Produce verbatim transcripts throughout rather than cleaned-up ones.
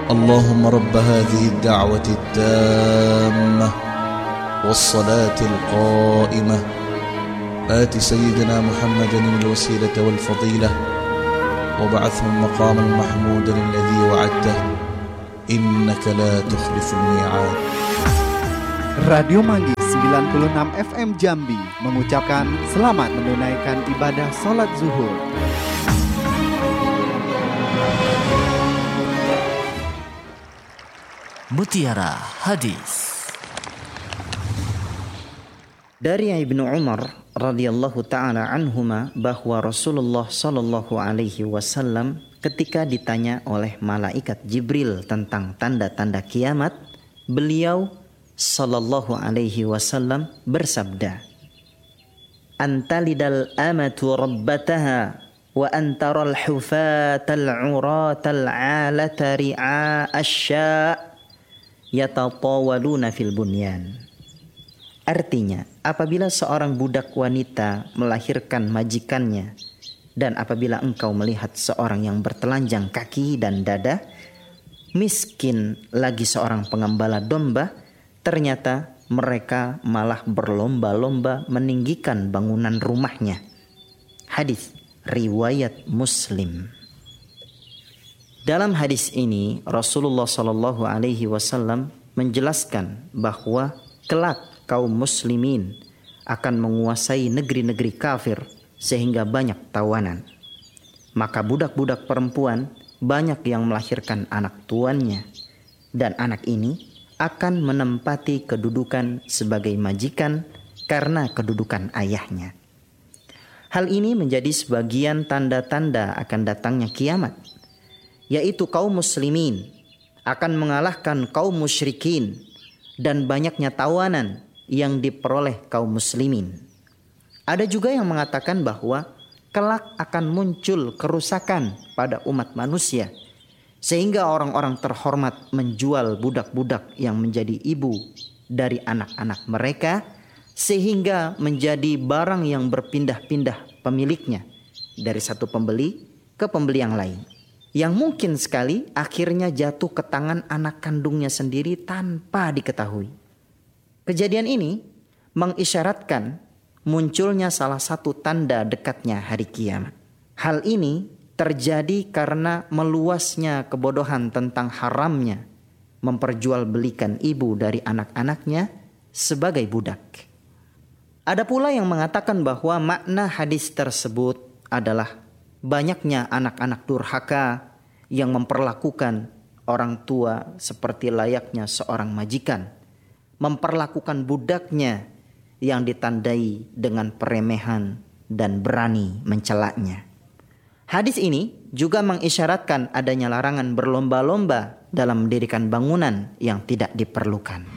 اللهم رب هذه الدعوة التامة والصلاة القائمة آت سيدنا محمدا الوسيلة والفضيلة وابعثه مقاما محمودا الذي وعدته إنك لا تخلف الميعاد. Radio Manggis sembilan puluh enam F M Jambi mengucapkan selamat menunaikan ibadah sholat zuhur. Mutiara Hadis. Dari Ibnu Umar radhiyallahu taala anhuma bahwa Rasulullah sallallahu alaihi wasallam ketika ditanya oleh malaikat Jibril tentang tanda-tanda kiamat, beliau sallallahu alaihi wasallam bersabda, "Antalidal amatu rabbataha wa antaral hufatal uratal alata ri'a asya yatatawaluna fil bunyan." Artinya, apabila seorang budak wanita melahirkan majikannya, dan apabila engkau melihat seorang yang bertelanjang kaki dan dada, miskin lagi seorang pengembala domba, ternyata mereka malah berlomba-lomba meninggikan bangunan rumahnya. Hadis riwayat Muslim. Dalam hadis ini Rasulullah Shallallahu Alaihi Wasallam menjelaskan bahwa kelak kaum muslimin akan menguasai negeri-negeri kafir sehingga banyak tawanan. Maka budak-budak perempuan banyak yang melahirkan anak tuannya, dan anak ini akan menempati kedudukan sebagai majikan karena kedudukan ayahnya. Hal ini menjadi sebagian tanda-tanda akan datangnya kiamat, yaitu kaum muslimin akan mengalahkan kaum musyrikin dan banyaknya tawanan yang diperoleh kaum muslimin. Ada juga yang mengatakan bahwa kelak akan muncul kerusakan pada umat manusia, sehingga orang-orang terhormat menjual budak-budak yang menjadi ibu dari anak-anak mereka, sehingga menjadi barang yang berpindah-pindah pemiliknya dari satu pembeli ke pembeli yang lain, yang mungkin sekali akhirnya jatuh ke tangan anak kandungnya sendiri tanpa diketahui. Kejadian ini mengisyaratkan munculnya salah satu tanda dekatnya hari kiamat. Hal ini terjadi karena meluasnya kebodohan tentang haramnya memperjualbelikan ibu dari anak-anaknya sebagai budak. Ada pula yang mengatakan bahwa makna hadis tersebut adalah banyaknya anak-anak durhaka yang memperlakukan orang tua seperti layaknya seorang majikan, memperlakukan budaknya yang ditandai dengan peremehan dan berani mencelaknya. Hadis ini juga mengisyaratkan adanya larangan berlomba-lomba dalam mendirikan bangunan yang tidak diperlukan.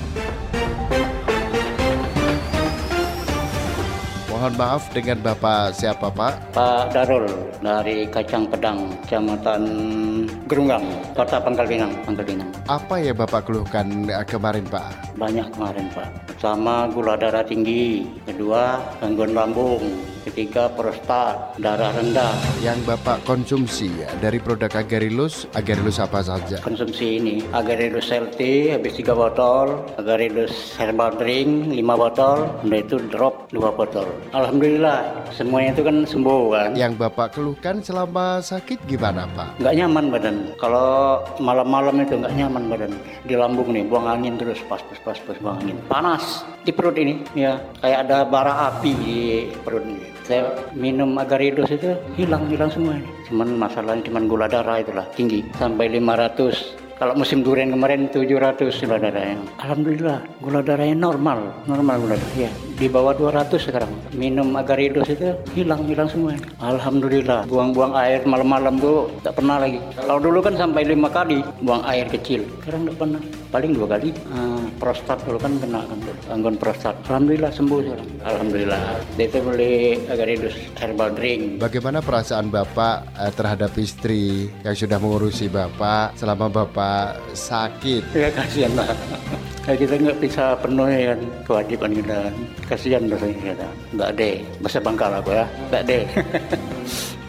Mohon maaf, dengan Bapak siapa, Pak? Pak Darul dari Kacang Pedang, Kecamatan Gerunggang, Kota Pangkal Pinang, Pangkal Pinang. Apa ya Bapak keluhkan kemarin, Pak? Banyak kemarin, Pak. Pertama, gula darah tinggi. Kedua, gangguan lambung. Ketiga, prostat, darah rendah. Yang Bapak konsumsi dari produk Agarilus, Agarilus apa saja? Konsumsi ini, Agarilus L T habis tiga botol, Agarilus Herbal Drink lima botol, dan itu drop dua botol. Alhamdulillah, semuanya itu kan sembuh kan. Yang Bapak keluhkan selama sakit gimana, Pak? Nggak nyaman badan. Kalau malam-malam itu nggak nyaman badan. Di lambung nih, buang angin terus, pas pas pas pas buang angin. Panas di perut ini, ya kayak ada bara api di perut ini. Saya minum Agarilus itu hilang hilang semua ini. Cuman masalahnya cuman gula darah itulah tinggi sampai lima ratus. Kalau musim durian kemarin tujuh ratus gula darahnya. Alhamdulillah gula darahnya normal, normal gula darah. Ya, di bawah dua ratus sekarang. Minum Agarilus itu hilang-hilang semua. Alhamdulillah. Buang-buang air malam-malam tuh tak pernah lagi. Kalau dulu kan sampai lima kali buang air kecil. Sekarang tak pernah. Paling dua kali. Ah, prostat dulu kan kena kan, gangguan prostat. Alhamdulillah sembuh sekarang. Alhamdulillah. Dia itu beli Agarilus Herbal Drink. Bagaimana perasaan Bapak eh, terhadap istri yang sudah mengurusi Bapak selama Bapak sakit? Ya kasihan lah. Ya, kita nggak bisa penuhi kan kewajiban kita. Kasihan rasanya kita. Nggak deh. Bahasa Bangkal aku ya. Nggak deh.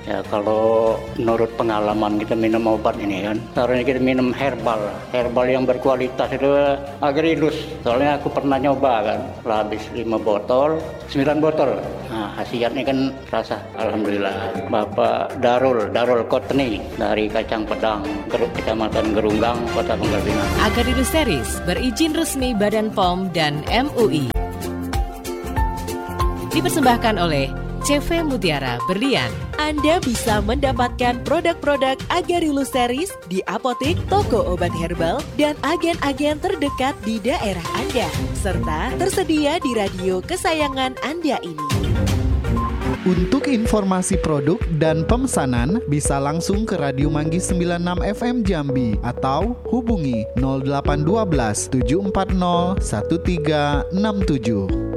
Ya kalau menurut pengalaman kita minum obat ini kan, seharusnya kita minum herbal, herbal yang berkualitas itu Agar-I-Lus. Soalnya aku pernah nyoba kan, setelah habis lima botol, sembilan botol. Nah khasiatnya kan rasa, alhamdulillah. Bapak Darul, Darul Kotni dari Kacang Pedang, Geruk Kecamatan Gerunggang, Kota Pangkal Pinang. Agar-I-Lus Series berizin resmi Badan P O M dan M U I. Dipersembahkan oleh C V Mutiara Berlian. Anda bisa mendapatkan produk-produk Agar-I-Lus Series di apotek, toko obat herbal, dan agen-agen terdekat di daerah Anda. Serta tersedia di radio kesayangan Anda ini. Untuk informasi produk dan pemesanan bisa langsung ke Radio Manggis sembilan puluh enam F M Jambi atau hubungi nol delapan satu dua tujuh empat nol satu tiga enam tujuh.